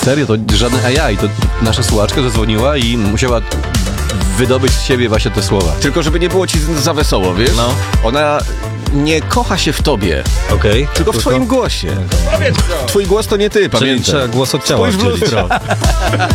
Serio, to żaden AI, to nasza słuchaczka zadzwoniła i musiała wydobyć z siebie właśnie te słowa. Tylko żeby nie było ci za wesoło, wiesz? No. Ona nie kocha się w tobie, Okej. tylko w twoim głosie. Twój głos to nie ty, Czyli pamiętaj. trzeba głos od ciała. Spójrz w lustro.